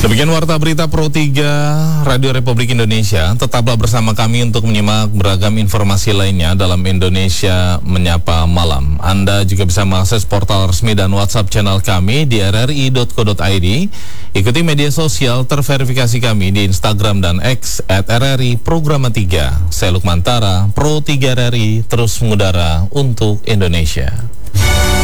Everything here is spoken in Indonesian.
Demikian Warta Berita Pro 3 Radio Republik Indonesia. Tetaplah bersama kami untuk menyimak beragam informasi lainnya dalam Indonesia Menyapa Malam. Anda juga bisa mengakses portal resmi dan WhatsApp channel kami di rri.co.id. Ikuti media sosial terverifikasi kami di Instagram dan X @RRI Programa 3. Saya Lukman Tara, Pro 3 RRI, terus mengudara untuk Indonesia.